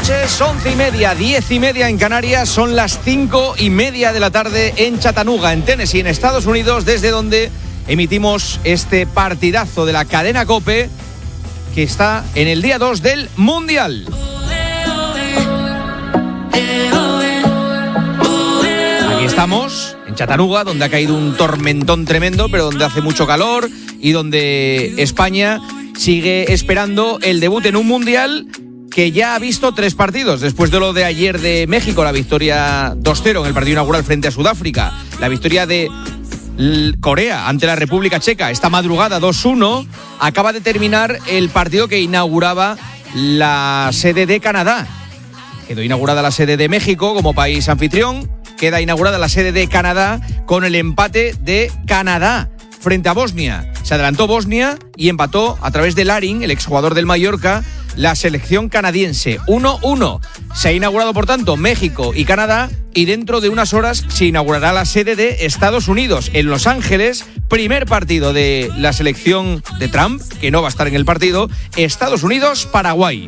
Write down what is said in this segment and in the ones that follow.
noches, 11:30, 10:30 en Canarias, son las 5:30 de la tarde en Chattanooga, en Tennessee, en Estados Unidos, desde donde emitimos este partidazo de la cadena COPE que está en el día 2 del Mundial. Aquí estamos, en Chattanooga, donde ha caído un tormentón tremendo, pero donde hace mucho calor y donde España sigue esperando el debut en un Mundial que ya ha visto 3 partidos, después de lo de ayer de México, la victoria 2-0 en el partido inaugural frente a Sudáfrica, la victoria de Corea ante la República Checa esta madrugada 2-1, acaba de terminar el partido que inauguraba la sede de Canadá. Quedó inaugurada la sede de México como país anfitrión, queda inaugurada la sede de Canadá con el empate de Canadá frente a Bosnia. Se adelantó Bosnia y empató a través de Larin, el exjugador del Mallorca, la selección canadiense. 1-1. Se ha inaugurado, por tanto, México y Canadá, y dentro de unas horas se inaugurará la sede de Estados Unidos en Los Ángeles. Primer partido de la selección de Trump, que no va a estar en el partido. Estados Unidos-Paraguay.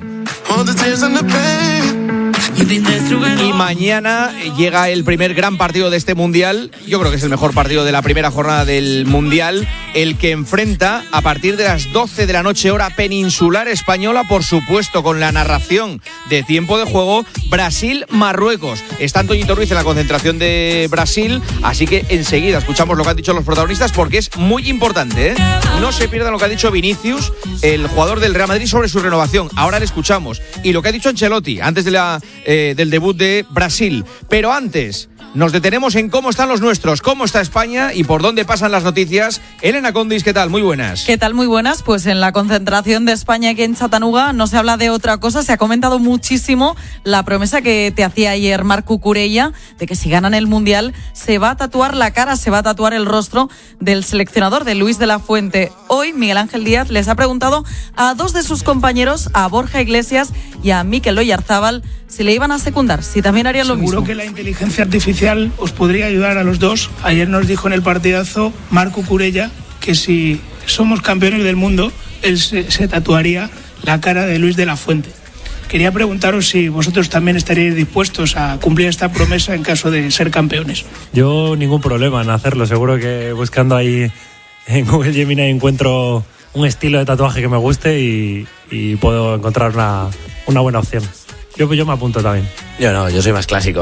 Y mañana llega el primer gran partido de este Mundial. Yo creo que es el mejor partido de la primera jornada del Mundial, el que enfrenta a partir de las 12 de la noche, hora peninsular española, por supuesto con la narración de tiempo de juego, Brasil-Marruecos. Está Antoñito Ruiz en la concentración de Brasil, así que enseguida escuchamos lo que han dicho los protagonistas, porque es muy importante, ¿eh? No se pierdan lo que ha dicho Vinicius, el jugador del Real Madrid, sobre su renovación. Ahora le escuchamos. Y lo que ha dicho Ancelotti antes de del debut de Brasil. Pero antes, nos detenemos en cómo están los nuestros, cómo está España y por dónde pasan las noticias. Elena Condis, ¿qué tal? Muy buenas. ¿Qué tal? Muy buenas. Pues en la concentración de España aquí en Chattanooga no se habla de otra cosa. Se ha comentado muchísimo la promesa que te hacía ayer Marc Cucurella de que si ganan el Mundial se va a tatuar la cara, se va a tatuar el rostro del seleccionador, de Luis de la Fuente. Hoy Miguel Ángel Díaz les ha preguntado a 2 de sus compañeros, a Borja Iglesias y a Mikel Oyarzábal, si le iban a secundar, si también harían lo mismo. Seguro que la inteligencia artificial os podría ayudar a los dos. Ayer nos dijo en el partidazo Marc Cucurella que si somos campeones del mundo, él se tatuaría la cara de Luis de la Fuente. Quería preguntaros si vosotros también estaríais dispuestos a cumplir esta promesa en caso de ser campeones. Yo ningún problema en hacerlo. Seguro que buscando ahí en Google Gemini encuentro un estilo de tatuaje que me guste y puedo encontrar una buena opción. Yo me apunto también. Yo no, yo soy más clásico.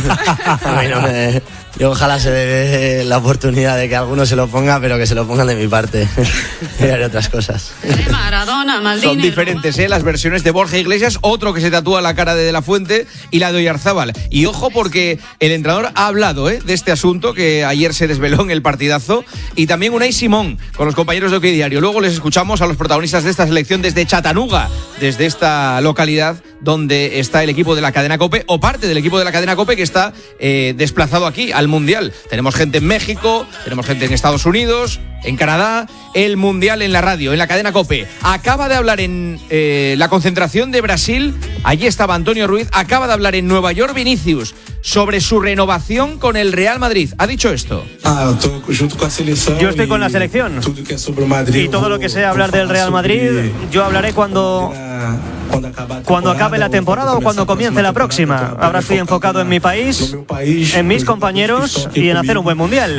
Yo ojalá se dé la oportunidad de que alguno se lo ponga, pero que se lo pongan de mi parte. Y haré otras cosas. Son diferentes, las versiones de Borja Iglesias, otro que se tatúa la cara de la Fuente, y la de Oyarzábal. Y ojo, porque el entrenador ha hablado de este asunto que ayer se desveló en el partidazo, y también Unai Simón con los compañeros de OK Diario. Luego les escuchamos a los protagonistas de esta selección desde Chattanooga, desde esta localidad donde está el equipo de la cadena COPE, o parte del equipo de la cadena COPE que está desplazado aquí al Mundial. Tenemos gente en México, tenemos gente en Estados Unidos, en Canadá. El Mundial en la radio, en la cadena COPE. Acaba de hablar en la concentración de Brasil, allí estaba Antonio Ruiz, acaba de hablar en Nueva York Vinicius sobre su renovación con el Real Madrid. Ha dicho esto. Yo estoy con la selección y todo lo que sea hablar del Real Madrid, yo hablaré cuando acabe la temporada o cuando comience la próxima. Ahora estoy enfocado en mi país, en mis compañeros y en hacer un buen Mundial.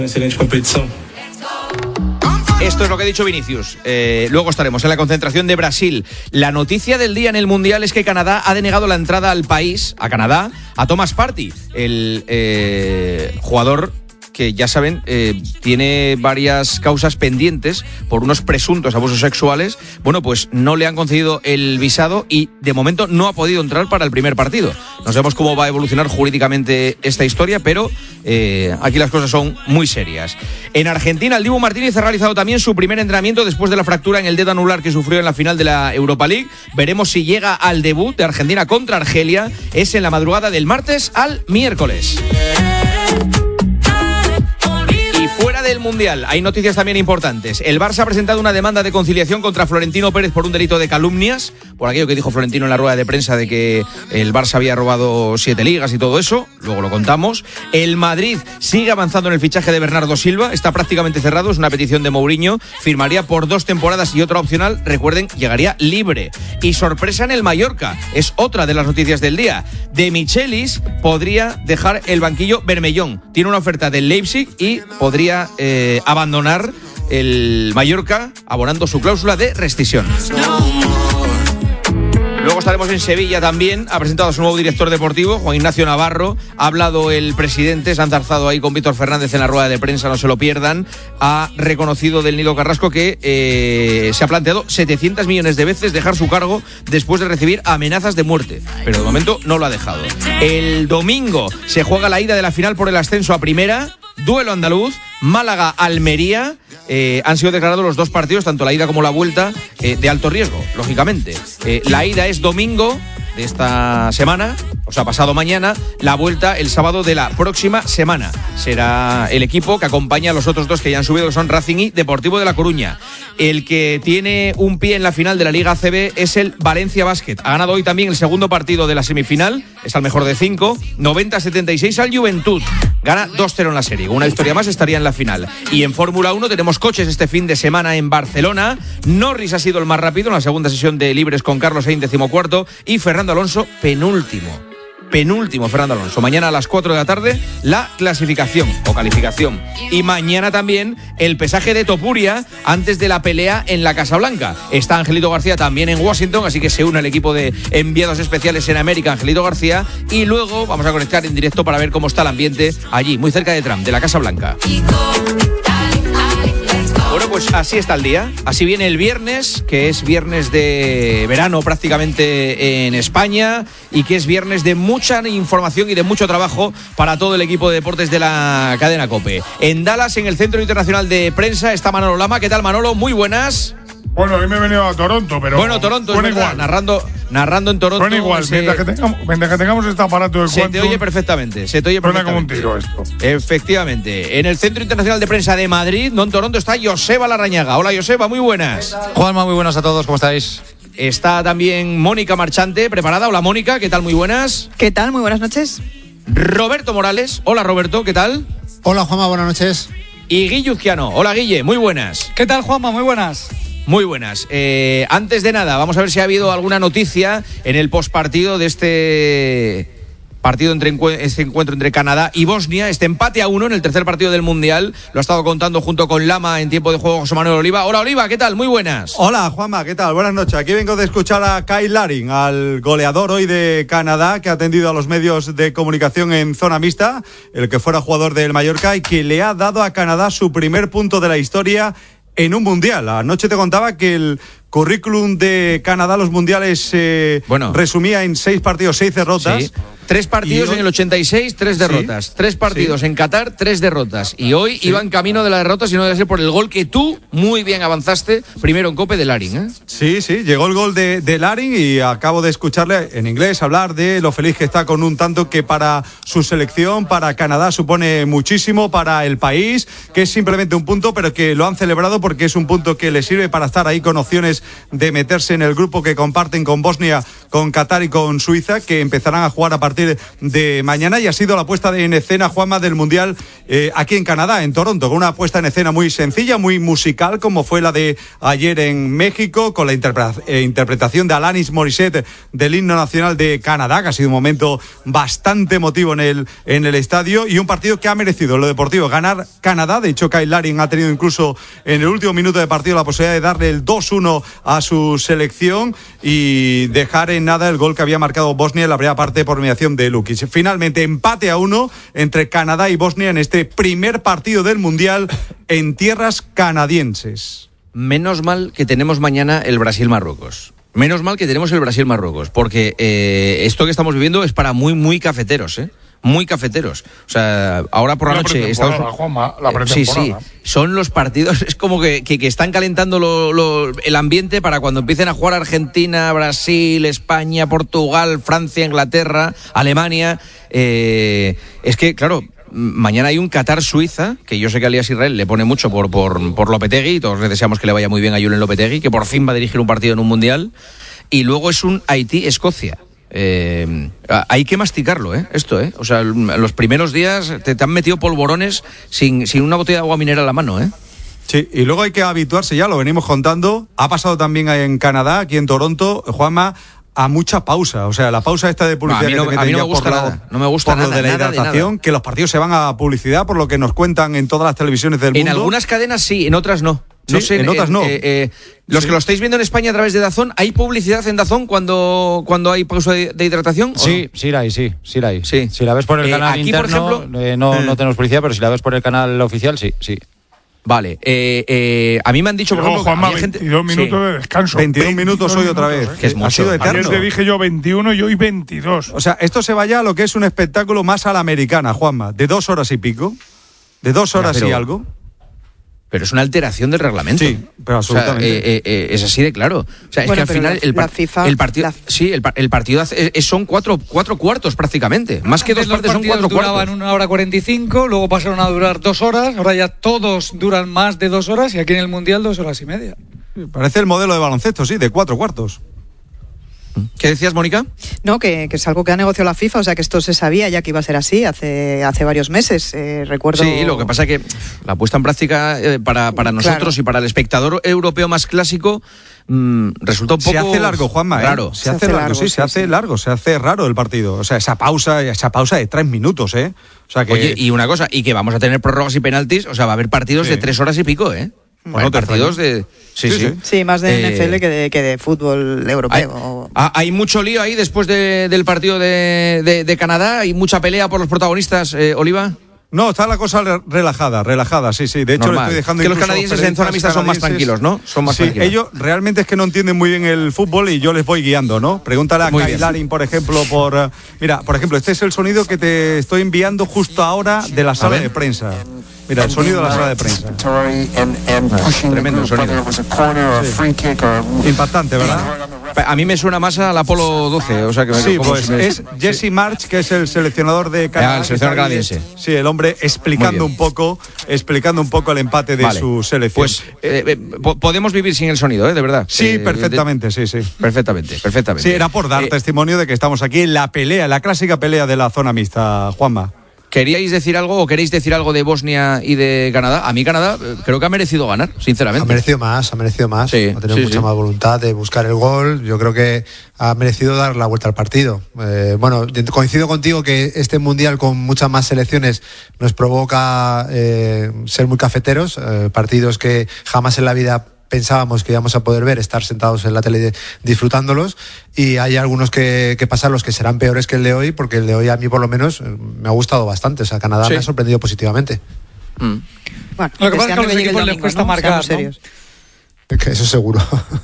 Esto es lo que ha dicho Vinicius. Luego estaremos en la concentración de Brasil. La noticia del día en el Mundial es que Canadá ha denegado la entrada al país, a Canadá, a Thomas Partey, el jugador que, ya saben, tiene varias causas pendientes por unos presuntos abusos sexuales. Bueno, pues no le han concedido el visado y de momento no ha podido entrar para el primer partido. No sabemos cómo va a evolucionar jurídicamente esta historia, pero aquí las cosas son muy serias. En Argentina, el Dibu Martínez ha realizado también su primer entrenamiento después de la fractura en el dedo anular que sufrió en la final de la Europa League. Veremos si llega al debut de Argentina contra Argelia. Es en la madrugada del martes al miércoles. del Mundial, hay noticias también importantes. El Barça ha presentado una demanda de conciliación contra Florentino Pérez por un delito de calumnias, por aquello que dijo Florentino en la rueda de prensa de que el Barça había robado 7 ligas y todo eso, luego lo contamos. El Madrid sigue avanzando en el fichaje de Bernardo Silva, está prácticamente cerrado, es una petición de Mourinho, firmaría por 2 temporadas y otra opcional, recuerden, llegaría libre. Y sorpresa en el Mallorca, es otra de las noticias del día. De Michelis podría dejar el banquillo Bermellón, tiene una oferta del Leipzig y podría abandonar el Mallorca abonando su cláusula de rescisión. Luego estaremos en Sevilla también. Ha presentado a su nuevo director deportivo, Juan Ignacio Navarro. Ha hablado el presidente, se ha enzarzado ahí con Víctor Fernández en la rueda de prensa, no se lo pierdan. Ha reconocido del Nido Carrasco que se ha planteado 700 millones de veces dejar su cargo después de recibir amenazas de muerte. Pero de momento no lo ha dejado. El domingo se juega la ida de la final por el ascenso a primera. Duelo andaluz, Málaga-Almería. Han sido declarados los 2 partidos, tanto la ida como la vuelta, de alto riesgo, lógicamente. La ida es domingo de esta semana, o sea, pasado mañana. La vuelta el sábado de la próxima semana. Será el equipo que acompaña a los otros 2 que ya han subido, que son Racing y Deportivo de La Coruña. El que tiene un pie en la final de la Liga ACB es el Valencia Basket. Ha ganado hoy también el segundo partido de la semifinal, es al mejor de 5, 90-76 al Juventud. Gana 2-0 en la serie. Con una victoria más estaría en la final. Y en Fórmula 1 tenemos coches este fin de semana en Barcelona. Norris ha sido el más rápido en la segunda sesión de libres con Carlos Sainz 14º y Fernando Alonso penúltimo Fernando Alonso. Mañana a las 4 de la tarde la clasificación o calificación. Y mañana también el pesaje de Topuria antes de la pelea en la Casa Blanca. Está Angelito García también en Washington, así que se une al equipo de enviados especiales en América, Angelito García. Y luego vamos a conectar en directo para ver cómo está el ambiente allí, muy cerca de Trump, de la Casa Blanca. Bueno, pues así está el día. Así viene el viernes, que es viernes de verano prácticamente en España y que es viernes de mucha información y de mucho trabajo para todo el equipo de deportes de la cadena COPE. En Dallas, en el Centro Internacional de Prensa, está Manolo Lama. ¿Qué tal, Manolo? Muy buenas. Bueno, hoy me he venido a Toronto, pero... Bueno, Toronto, es verdad, narrando en Toronto. Suena igual, mientras que tengamos este aparato de Se te oye perfectamente, Suena como un tiro esto. Efectivamente. En el Centro Internacional de Prensa de Madrid, no en Toronto, está Joseba Larrañaga. Hola, Joseba, muy buenas. Juanma, muy buenas a todos, ¿cómo estáis? Está también Mónica Marchante, preparada. Hola, Mónica, ¿qué tal? Muy buenas. ¿Qué tal? Muy buenas noches. Roberto Morales. Hola, Roberto, ¿qué tal? Hola, Juanma, buenas noches. Y Guille Uzquiano. Hola, Guille, muy buenas. ¿Qué tal, Juanma? Muy buenas. Muy buenas. Antes de nada, vamos a ver si ha habido alguna noticia en el postpartido de este encuentro entre Canadá y Bosnia, este empate a 1 en el tercer partido del Mundial. Lo ha estado contando junto con Lama en tiempo de juego José Manuel Oliva. Hola, Oliva, ¿qué tal? Muy buenas. Hola, Juanma, ¿qué tal? Buenas noches. Aquí vengo de escuchar a Kyle Larin, al goleador hoy de Canadá, que ha atendido a los medios de comunicación en zona mixta, el que fuera jugador del Mallorca y que le ha dado a Canadá su primer punto de la historia en un Mundial. Anoche te contaba que el currículum de Canadá, los mundiales, resumía en 6 partidos, 6 derrotas. Sí. 3 partidos en el 86, 3 derrotas. Sí. 3 partidos en Qatar, 3 derrotas. Y hoy iba en camino de la derrota, si no debe ser por el gol que tú muy bien avanzaste primero en COPE de Larin, ¿eh? Sí, llegó el gol de Larin y acabo de escucharle en inglés hablar de lo feliz que está con un tanto que para su selección, para Canadá, supone muchísimo, para el país, que es simplemente un punto, pero que lo han celebrado porque es un punto que le sirve para estar ahí con opciones de meterse en el grupo que comparten con Bosnia, con Qatar y con Suiza, que empezarán a jugar a partir de mañana, y ha sido la puesta en escena, Juanma, del Mundial aquí en Canadá, en Toronto, con una puesta en escena muy sencilla, muy musical, como fue la de ayer en México, con la interpretación de Alanis Morissette del himno nacional de Canadá, que ha sido un momento bastante emotivo en el estadio, y un partido que ha merecido lo deportivo ganar Canadá. De hecho, Kyle Larin ha tenido incluso en el último minuto de partido la posibilidad de darle el 2-1 a su selección y dejar en nada el gol que había marcado Bosnia en la primera parte por mediación de Lukic. Finalmente, empate a 1 entre Canadá y Bosnia en este primer partido del Mundial en tierras canadienses. Menos mal que tenemos mañana el Brasil-Marruecos. Menos mal que tenemos el Brasil-Marruecos, porque esto que estamos viviendo es para muy, muy cafeteros, ¿eh? Muy cafeteros. O sea, ahora por la noche Juanma, la pretemporada. Sí. Son los partidos, es como que están calentando el ambiente para cuando empiecen a jugar Argentina, Brasil, España, Portugal, Francia, Inglaterra, Alemania. Es que, claro, mañana hay un Qatar-Suiza, que yo sé que Alias Israel le pone mucho por Lopetegui, todos le deseamos que le vaya muy bien a Julen Lopetegui, que por fin va a dirigir un partido en un mundial, y luego es un Haití-Escocia. Hay que masticarlo, esto, o sea, los primeros días te han metido polvorones sin una botella de agua mineral a la mano, Sí, y luego hay que habituarse, ya lo venimos contando. Ha pasado también en Canadá, aquí en Toronto, Juanma, a mucha pausa. O sea, la pausa esta de publicidad a mí no me gusta nada. No me gusta nada, lo de la hidratación, que los partidos se van a publicidad, por lo que nos cuentan en todas las televisiones del mundo. En algunas cadenas sí, en otras no. No sé, en otras no. Los que lo estáis viendo en España a través de DAZN, ¿hay publicidad en DAZN cuando hay pausa de hidratación? Sí, sí la hay. Si la ves por el canal aquí, interno, por ejemplo, no tenemos publicidad, pero si la ves por el canal oficial, sí. Vale, a mí me han dicho, por ejemplo, Juanma, que 22 minutos de descanso. 22 minutos hoy otra vez. Que es mucho. Ha sido eterno. Ayer te dije yo 21 y hoy 22. O sea, esto se vaya a lo que es un espectáculo más a la americana, Juanma, de 2 horas y pico, de 2 horas y algo. Pero es una alteración del reglamento. Sí, pero absolutamente. O sea, es así de claro. O sea, es que al final el partido son cuatro cuartos prácticamente. Más que dos partes son 4 cuartos. Duraban 1 hora 45, luego pasaron a durar 2 horas, ahora ya todos duran más de 2 horas y aquí en el Mundial 2 horas y media. Parece el modelo de baloncesto, sí, de 4 cuartos. ¿Qué decías, Mónica? No, que es algo que ha negociado la FIFA, o sea que esto se sabía ya que iba a ser así hace varios meses. Recuerdo. Sí, lo que pasa es que la puesta en práctica para nosotros y para el espectador europeo más clásico resulta un poco. Se hace largo, Juanma. Raro. Se hace largo, se hace largo, se hace raro el partido. O sea, esa pausa de 3 minutos, O sea que. Oye, y una cosa, y que vamos a tener prórrogas y penaltis, o sea, va a haber partidos de 3 horas y pico, Bueno, partidos de. Sí, más de NFL que de fútbol europeo. Hay mucho lío ahí después del partido de Canadá. Hay mucha pelea por los protagonistas, Oliva. No, está la cosa relajada, sí. De hecho, Normal. le estoy dejando que los canadienses en zona mixta son más tranquilos, ¿no? Son más tranquilos. Ellos realmente es que no entienden muy bien el fútbol y yo les voy guiando, ¿no? Pregúntale a Kai Larin, por ejemplo, Mira, por ejemplo, este es el sonido que te estoy enviando justo ahora de la sala de prensa. Mira, el sonido de la sala de prensa. Tremendo el sonido. Sí. Impactante, ¿verdad? A mí me suena más al Apolo 12, o sea que sí, pues es Jesse March, que es el seleccionador de Canadá. El seleccionador canadiense. Sí, el hombre explicando un poco el empate de su selección. Pues podemos vivir sin el sonido, de verdad. Sí, perfectamente, sí. Perfectamente. Sí, era por dar testimonio de que estamos aquí en la pelea, la clásica pelea de la zona mixta, Juanma. ¿Queríais decir algo o queréis decir algo de Bosnia y de Canadá? A mí Canadá creo que ha merecido ganar, sinceramente. Ha merecido más. Sí, ha tenido mucha más voluntad de buscar el gol. Yo creo que ha merecido dar la vuelta al partido. Bueno, coincido contigo que este Mundial con muchas más selecciones nos provoca ser muy cafeteros, partidos que jamás en la vida pensábamos que íbamos a poder ver, estar sentados en la tele disfrutándolos, y hay algunos que pasarlos que serán peores que el de hoy, porque el de hoy a mí por lo menos me ha gustado bastante. O sea, Canadá me ha sorprendido positivamente. Bueno, lo que pasa es que a los equipos les cuesta marcar, ¿no? Eso seguro.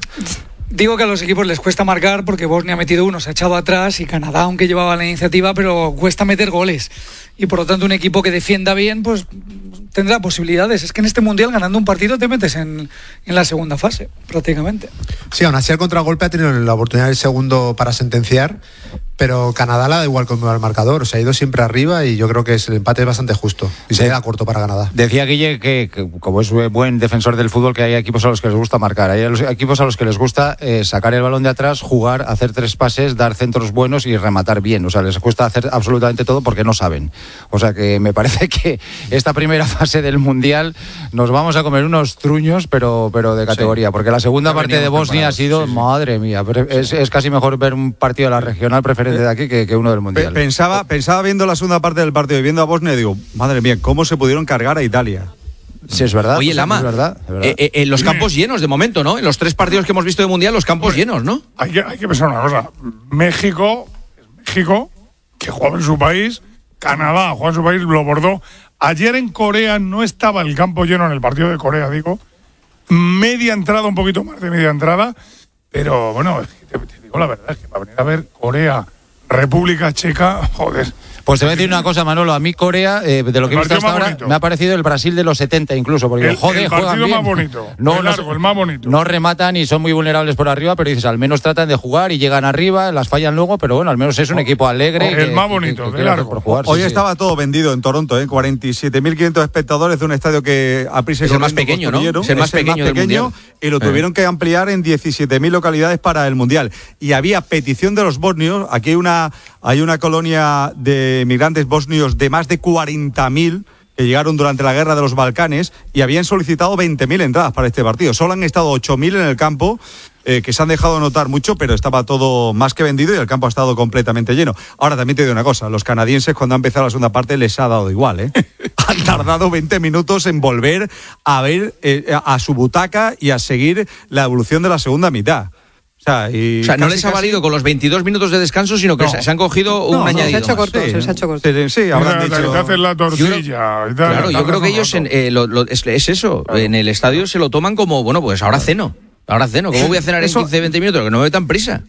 Digo que a los equipos les cuesta marcar porque Bosnia ha metido uno, se ha echado atrás, y Canadá, aunque llevaba la iniciativa, pero cuesta meter goles. Y por lo tanto un equipo que defienda bien, pues tendrá posibilidades. Es que en este Mundial, ganando un partido, te metes en la segunda fase, prácticamente. Sí, aún así el contragolpe ha tenido la oportunidad del segundo para sentenciar, pero Canadá le da igual cómo va el marcador. O sea, ha ido siempre arriba y yo creo que el empate es bastante justo. Y se queda corto para Canadá. Decía Guille que como es buen defensor del fútbol, que hay equipos a los que les gusta marcar. Hay equipos a los que les gusta sacar el balón de atrás, jugar, hacer 3 pases, dar centros buenos y rematar bien. O sea, les cuesta hacer absolutamente todo porque no saben. O sea, que me parece que esta primera fase del Mundial nos vamos a comer unos truños, pero de categoría. Porque la segunda parte de Bosnia ha sido, madre mía, es casi mejor ver un partido de la regional preferente de aquí que uno del Mundial. Pensaba viendo la segunda parte del partido y viendo a Bosnia, digo, madre mía, ¿cómo se pudieron cargar a Italia? Sí, es verdad. Oye, Lama, es verdad. En los campos llenos de momento, ¿no? En los 3 partidos que hemos visto de Mundial, los campos llenos, ¿no? Hay que pensar una cosa. México, que juega en su país, Canadá juega en su país, lo bordó. Ayer en Corea no estaba el campo lleno, en el partido de Corea, digo. Media entrada, un poquito más de media entrada. Pero bueno, te digo la verdad, es que para venir a ver Corea, República Checa, joder. Pues te voy a decir una cosa, Manolo. A mí Corea, de lo que he visto hasta ahora, me ha parecido el Brasil de los 70 incluso. Porque el partido más bonito. El más bonito. No rematan y son muy vulnerables por arriba, pero dices, al menos tratan de jugar y llegan arriba, las fallan luego, pero bueno, al menos es un equipo alegre. El más bonito, de largo. Por jugar, Hoy estaba todo vendido en Toronto, 47.500 espectadores de un estadio que a prisa es el más pequeño, ¿no? Es el más pequeño del Mundial. Y lo tuvieron que ampliar en 17.000 localidades para el Mundial. Y había petición de los bosnios. Aquí hay una colonia de migrantes bosnios de más de 40.000 que llegaron durante la guerra de los Balcanes y habían solicitado 20.000 entradas para este partido. Solo han estado 8.000 en el campo, que se han dejado notar mucho, pero estaba todo más que vendido y el campo ha estado completamente lleno. Ahora también te digo una cosa, los canadienses cuando han empezado la segunda parte les ha dado igual, Han tardado 20 minutos en volver a ver a su butaca y a seguir la evolución de la segunda mitad. O sea, no les ha valido con los 22 minutos de descanso, sino que se han cogido un añadido. Se ha hecho corto, se ha hecho corto. Sí, habrán dicho. Te hacen la tortilla. Claro, yo creo que ellos, es eso, en el estadio se lo toman como, bueno, pues ahora ceno. ¿Cómo voy a cenar en 15-20 minutos? Que no me doy tan prisa.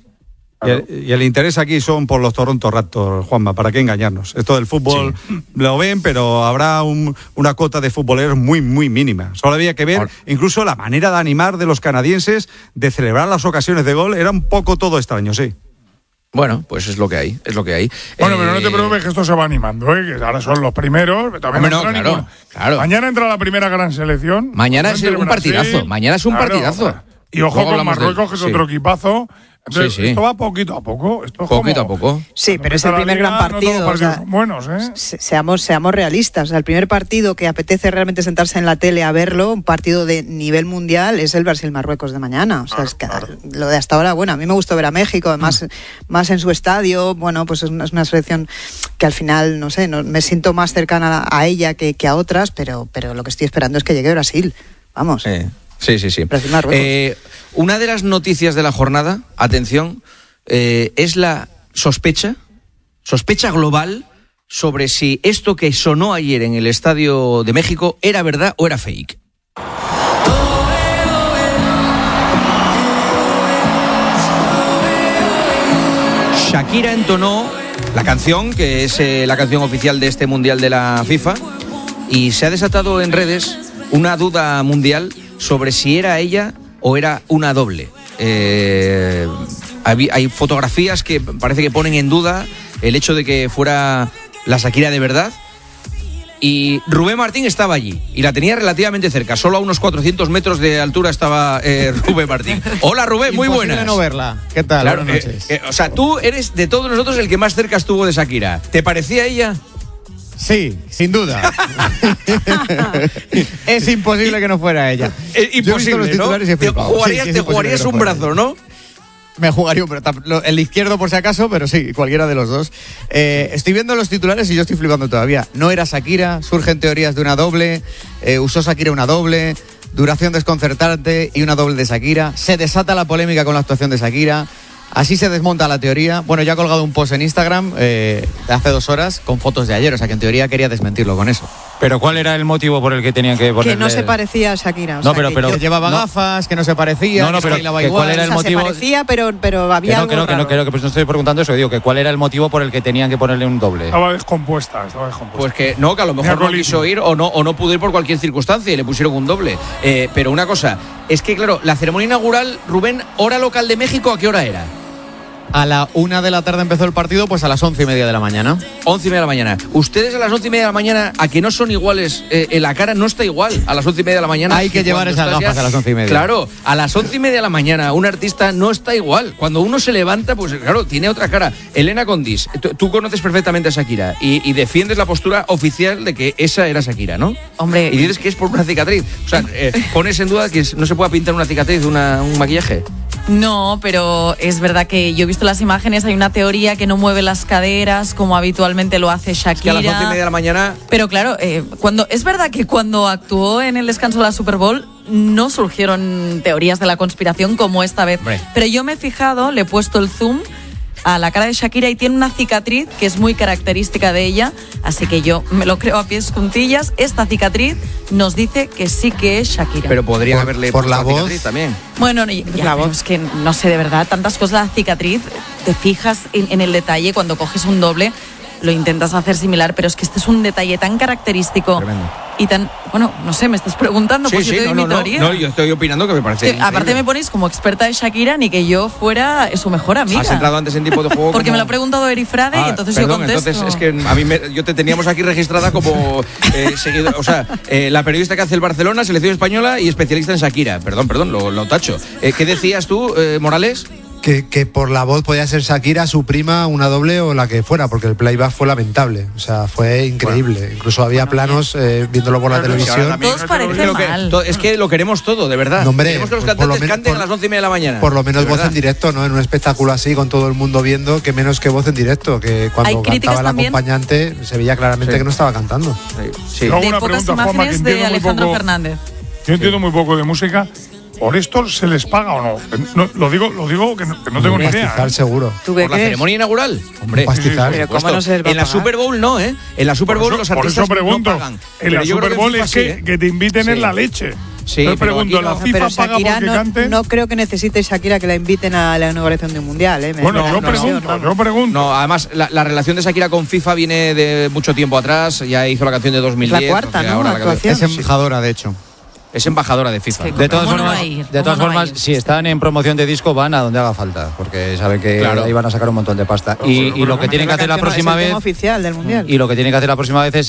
Y el interés aquí son por los Toronto Raptors, Juanma, ¿para qué engañarnos? Esto del fútbol lo ven, pero habrá una cuota de futboleros muy, muy mínima. Solo había que ver incluso la manera de animar de los canadienses, de celebrar las ocasiones de gol. Era un poco todo extraño, sí. Bueno, pues es lo que hay. Bueno, pero no te preocupes que esto se va animando, que ahora son los primeros. También claro. Mañana entra la primera gran selección. Mañana es un partidazo. Partidazo. Y ojo con Marruecos, que es otro equipazo. Entonces, esto va poquito a poco. Esto es poquito a poco. Sí, pero es el primer gran partido. No todos los partidos son buenos, Seamos realistas. O sea, el primer partido que apetece realmente sentarse en la tele a verlo, un partido de nivel mundial, es el Brasil-Marruecos de mañana. O sea, es que lo de hasta ahora, bueno, a mí me gustó ver a México, además, más en su estadio. Bueno, pues es una selección que al final, no sé, me siento más cercana a ella que a otras, pero lo que estoy esperando es que llegue Brasil. Vamos. Sí. Una de las noticias de la jornada, atención, es la sospecha global sobre si esto que sonó ayer en el Estadio de México era verdad o era fake. Shakira entonó la canción, que es la canción oficial de este Mundial de la FIFA, y se ha desatado en redes una duda mundial sobre si era ella o era una doble. Hay fotografías que parece que ponen en duda el hecho de que fuera la Shakira de verdad. Y Rubén Martín estaba allí y la tenía relativamente cerca, solo a unos 400 metros de altura estaba Rubén Martín. Hola Rubén, muy buenas. Imposible no verla. ¿Qué tal? Claro, buenas noches. O sea, tú eres de todos nosotros el que más cerca estuvo de Shakira. ¿Te parecía ella? Sí, sin duda. Es imposible que no fuera ella. Imposible, ¿no? Te jugarías un brazo, ¿no? Me jugaría un brazo. El izquierdo por si acaso, pero sí, cualquiera de los dos. Estoy viendo los titulares y yo estoy flipando todavía. No era Shakira, surgen teorías de una doble, usó Shakira una doble, duración desconcertante y una doble de Shakira. Se desata la polémica con la actuación de Shakira. Así se desmonta la teoría. Bueno, yo he colgado un post en Instagram de hace 2 horas con fotos de ayer, o sea que en teoría quería desmentirlo con eso. ¿Pero cuál era el motivo por el que tenían que ponerle...? Que no se parecía a Shakira. No, pero que llevaba gafas, que no se parecía, no, pero bailaba que igual. ¿cuál era el motivo? Se parecía, pero había algo raro. Que pues no estoy preguntando eso, digo que ¿cuál era el motivo por el que tenían que ponerle un doble? Estaba descompuesta. Pues que no, que a lo mejor no quiso ir o no pudo ir por cualquier circunstancia y le pusieron un doble. Pero una cosa, es que claro, la ceremonia inaugural, Rubén, hora local de México, ¿a qué hora era? A la 1 de la tarde empezó el partido, pues a las 11:30 de la mañana. 11:30 de la mañana. Ustedes a las 11:30 de la mañana, a que no son iguales, en la cara no está igual a las 11:30 de la mañana. Hay que llevar esas gafas a las 11:30. Claro, a las 11:30 de la mañana un artista no está igual. Cuando uno se levanta, pues claro, tiene otra cara. Elena Condis, tú conoces perfectamente a Shakira y defiendes la postura oficial de que esa era Shakira, ¿no? Hombre. Y dices que es por una cicatriz. O sea, pones en duda que no se pueda pintar una cicatriz, un maquillaje. No, pero es verdad que yo he visto las imágenes, hay una teoría que no mueve las caderas como habitualmente lo hace Shakira. Es que a las 11:30 de la mañana... Pero claro, es verdad que cuando actuó en el descanso de la Super Bowl no surgieron teorías de la conspiración como esta vez. Hombre. Pero yo me he fijado, le he puesto el zoom a la cara de Shakira y tiene una cicatriz que es muy característica de ella, así que yo me lo creo a pies juntillas. Esta cicatriz nos dice que sí que es Shakira. Pero podrían haberle por la voz cicatriz también. Bueno, pero es que no sé, de verdad, tantas cosas la cicatriz, te fijas en el detalle cuando coges un doble. lo intentas hacer similar, pero es que este es un detalle tan característico. Tremendo. Y tan, bueno, no sé, me estás preguntando, pues yo te doy mi teoría. No, yo estoy opinando que me parece. Aparte me ponéis como experta de Shakira, ni que yo fuera su mejor amiga. Has entrado antes en tipo de juego. Porque me lo ha preguntado Eri Frade y entonces yo contesto. Entonces es que a mí yo te teníamos aquí registrada como seguidor, o sea, la periodista que hace el Barcelona, selección española y especialista en Shakira. Perdón, lo tacho. ¿Qué decías tú, Morales? Que por la voz podía ser Shakira, su prima, una doble o la que fuera, porque el playback fue lamentable. O sea, fue increíble. Bueno, incluso había planos viéndolo por la televisión. Todos parece mal. Es que lo queremos todo, de verdad. No, hombre, queremos que los cantantes canten a las 11:30 de la mañana. Por lo menos voz en directo, ¿no? En un espectáculo así, con todo el mundo viendo, que menos que voz en directo. Que cuando cantaba el acompañante se veía claramente que no estaba cantando. Sí. De pocas imágenes de Alejandro Fernández. Yo entiendo muy poco de música. ¿Por esto se les paga o no? Lo digo que no tengo ni idea. Pastizal, seguro. ¿Tú qué ¿Por la ceremonia inaugural? Hombre, pastizal. Pero ¿cómo no se les va a en la pagar? Super Bowl no, ¿eh? En la Super Bowl los artistas por eso pregunto, no pagan. En la Super Bowl es que te inviten en la leche. Sí, yo pregunto, ¿la FIFA pero paga Shakira porque cante? no creo que necesite Shakira que la inviten a la inauguración de un mundial. Bueno, yo pregunto. No, además, la relación de Shakira con FIFA viene de mucho tiempo atrás. Ya hizo la canción de 2010. La cuarta, ¿no? Ahora Actuación. Es embajadora, de hecho. Es embajadora de FIFA. Sí, De todas ¿cómo no formas, va a ir? de todas ¿Cómo no va a formas ir? si están en promoción de disco, van a donde haga falta, porque saben que ahí van a sacar un montón de pasta. Y lo que tienen que hacer la próxima vez. Oficial del mundial. Y lo que tienen que hacer la próxima vez es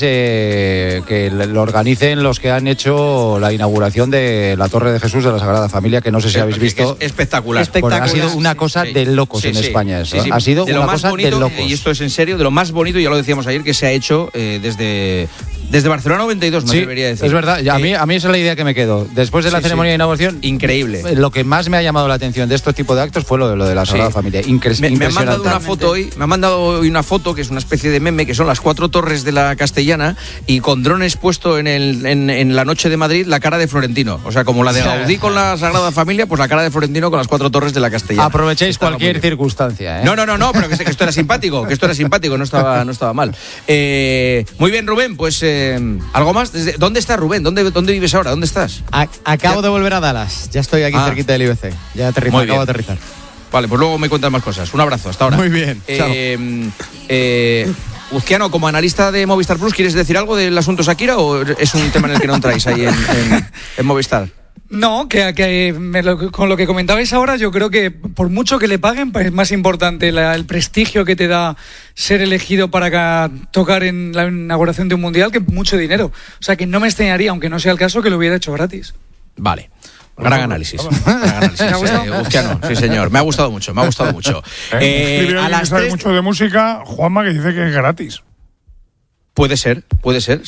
que lo organicen los que han hecho la inauguración de la Torre de Jesús de la Sagrada Familia, que no sé si habéis visto. Es espectacular. Porque ha sido una cosa de locos en España. Eso. Ha sido de lo una más cosa bonito, de locos. y esto es en serio, de lo más bonito, ya lo decíamos ayer, que se ha hecho desde Barcelona 92, me debería decir. Es verdad, a mí esa es la idea que me quedo. Después de la ceremonia de inauguración, increíble. Lo que más me ha llamado la atención de este tipo de actos fue lo de la Sagrada Familia. Me han mandado una foto hoy, una foto que es una especie de meme, que son las 4 torres de la Castellana y con drones puesto en la noche de Madrid la cara de Florentino. O sea, como la de Gaudí con la Sagrada Familia, pues la cara de Florentino con las 4 torres de la Castellana. Aprovechéis cualquier circunstancia. No, pero que esto era simpático, no estaba mal. Muy bien, Rubén, pues algo más. ¿Dónde está Rubén? ¿Dónde vives ahora? ¿Dónde estás? Acabo de volver a Dallas. Ya estoy aquí cerquita del IBC. Ya acabo de aterrizar. Vale, pues luego me cuentas más cosas. Un abrazo, hasta ahora. Muy bien. Uzquiano, como analista de Movistar Plus, ¿quieres decir algo del asunto Shakira o es un tema en el que no entráis ahí en Movistar? No, con lo que comentabais ahora, yo creo que por mucho que le paguen, pues es más importante el prestigio que te da ser elegido para tocar en la inauguración de un mundial que mucho dinero. O sea, que no me extrañaría, aunque no sea el caso, que lo hubiera hecho gratis. Vale. Gran análisis. Uzquiano, sí señor. Me ha gustado mucho. A las 3 mucho de música, Juanma, que dice que es gratis. Puede ser.